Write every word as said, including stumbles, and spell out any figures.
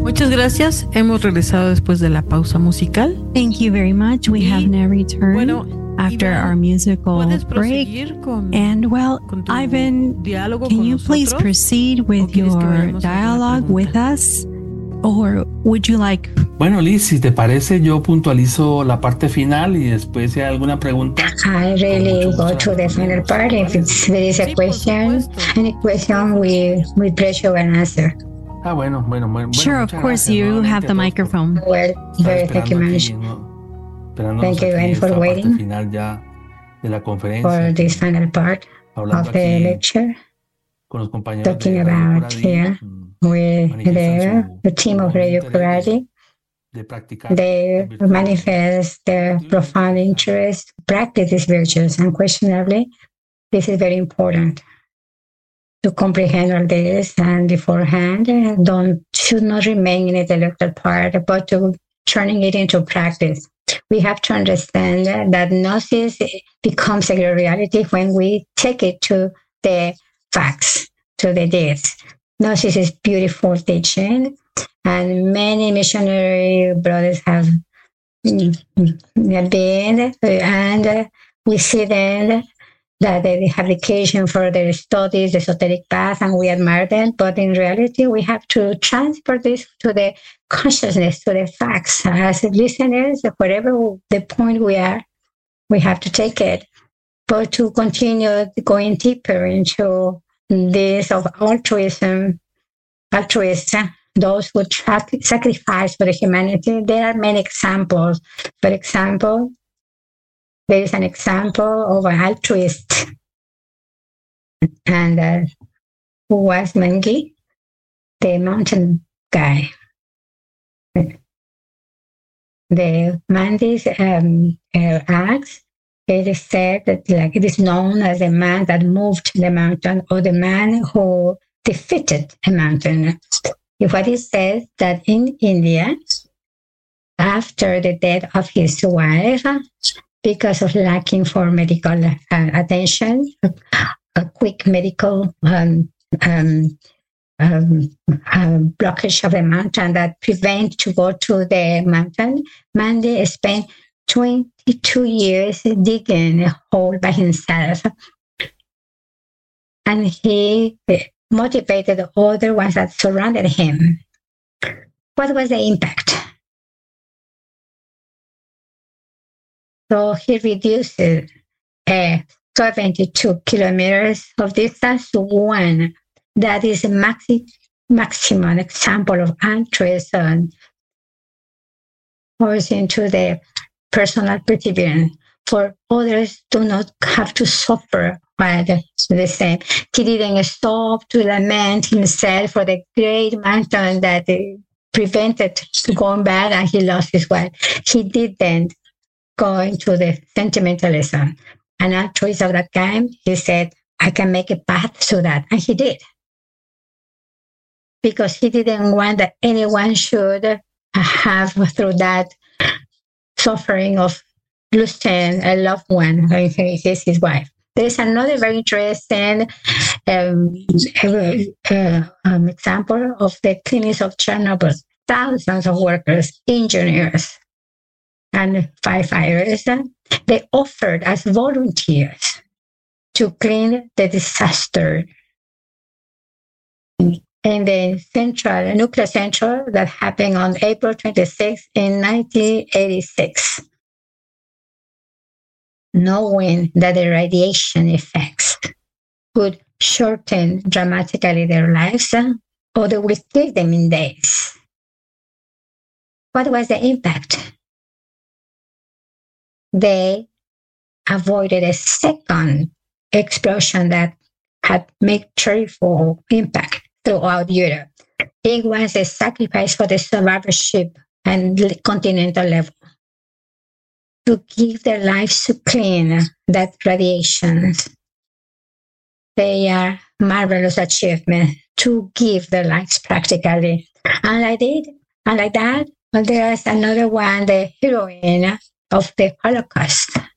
Muchas gracias. Hemos regresado después de la pausa musical. Thank you very much. We Y, have now returned bueno, after Iván, our musical ¿puedes break. proseguir con, And well, con tu Ivan, diálogo can con you please nosotros? proceed ¿O with quieres que your vayamos a hacer una dialogue with pregunta? us? Or would you like... Bueno, Liz, si te parece, yo puntualizo la parte final y después si hay alguna pregunta. I really go to the final part. If it's, there is a Sí, por question, supuesto. any question, we with pleasure will answer. Ah, bueno, bueno, bueno. Sure, bueno, of muchas course, gracias you nuevamente have the a todos por microphone. Well, estar very thank you esperando much aquí, ¿no? Esperándonos Thank you aquí again en for esta parte waiting. final ya de la for conferencia, this final part hablando of the aquí lecture, con los compañeros talking de Radio about Coradi, here mm, with manifiestan the, su, the team su of profundo Radio interés Coradi. de, de practicar They las virtudes. manifest their profound interest to practice these virtues. Unquestionably, this is very important to comprehend all this, and beforehand, uh, don't should not remain in the intellectual part, but to turning it into practice. We have to understand that gnosis becomes a reality when we take it to the facts, to the deeds. Gnosis is beautiful teaching, and many missionary brothers have been, and we see then that they have occasion for their studies, the esoteric path, and we admire them. But in reality, we have to transfer this to the consciousness, to the facts. As listeners, wherever the point we are, we have to take it. But to continue going deeper into this of altruism, altruism, those who tra- sacrifice for the humanity, there are many examples. For example, there is an example of an altruist, and uh, who was Mangi, the mountain guy. The Mandi's um, uh, acts, it is said that like it is known as the man that moved the mountain, or the man who defeated a mountain. What it says that in India, after the death of his wife, because of lacking for medical uh, attention, a quick medical um, um, um, um, blockage of the mountain that prevent to go to the mountain, Mandi spent twenty-two years digging a hole by himself. And he motivated the other ones that surrounded him. What was the impact? So he reduced uh, seventy-two kilometers of distance to one. That is a maxi- maximum example of altruism, goes into the personal perseverance. For others do not have to suffer by the, the same. He didn't stop to lament himself for the great mountain that uh, prevented going back, and he lost his wife. He didn't go into the sentimentalism. An altruist of that kind, he said, I can make a path to that. And he did. Because he didn't want that anyone should have through that suffering of losing a loved one, like his, his wife. There is another very interesting um, uh, um, example of the clinics of Chernobyl. Thousands of workers, engineers, and firefighters, they offered as volunteers to clean the disaster in the central nuclear central that happened on April twenty-sixth in nineteen eighty-six. Knowing that the radiation effects could shorten dramatically their lives, or they will kill them in days. What was the impact? They avoided a second explosion that had made terrible impact throughout Europe. It was a sacrifice for the survivorship and continental level to give their lives to clean that radiation. They are marvelous achievement to give their lives practically. And like it, and like that, well, there is another one, the heroine of the Holocaust,